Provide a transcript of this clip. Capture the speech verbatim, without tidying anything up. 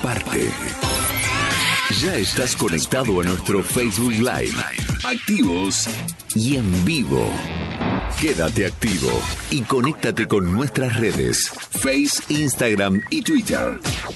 comparte. Ya estás conectado a nuestro Facebook Live. Activos y en vivo. Quédate activo y conéctate con nuestras redes, Face, Instagram y Twitter.